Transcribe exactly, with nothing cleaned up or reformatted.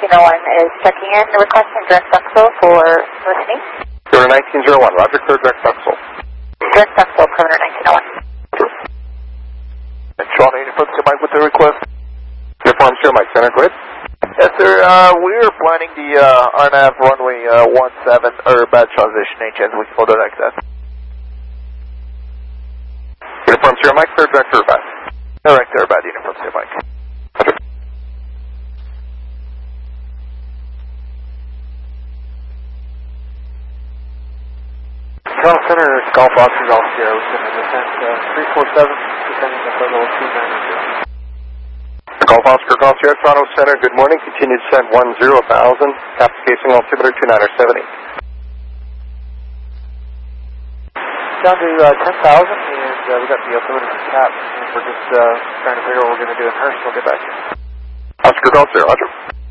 nineteen oh one is checking in, requesting direct Duxville for listening. Perimeter nineteen oh one, Roger, clear direct Duxville. Direct Duxville, perimeter nineteen oh one. And Sean, uniform to Mike with the request. Uniform to Mike, center, go ahead. Yes, sir. Uh, we're planning the uh, R N A V runway uh, one seven, or bad transition, H S, we can hold direct that. Uniform to Mike, clear direct Urbad. Direct Urbad, uniform to Mike. Golf Center, Golf Oscar, Golf Sierra, we're sending descent uh, three four seven, descending the total of two nine zero. Golf Oscar, Golf Sierra, Toronto Center, good morning. Continue descent one zero thousand, cap casing altimeter two niner seventy. Down to uh, ten thousand, and uh, we got the altimeter for cap, and we're just uh, trying to figure out what we're going to do in Hurst. We'll get back to you. Oscar, Golf Sierra, Roger.